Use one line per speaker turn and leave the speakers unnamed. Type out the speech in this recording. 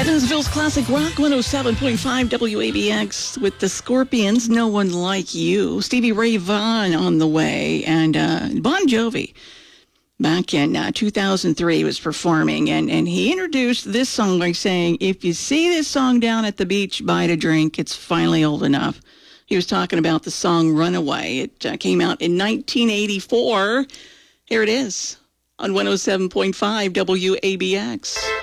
Evansville's Classic Rock 107.5 WABX with the Scorpions, No One Like You. Stevie Ray Vaughan on the way, and Bon Jovi. Back in 2003 was performing, and he introduced this song by saying, if you see this song down at the beach, buy it a drink. It's finally old enough. He was talking about the song Runaway. It came out in 1984. Here it is on 107.5 WABX.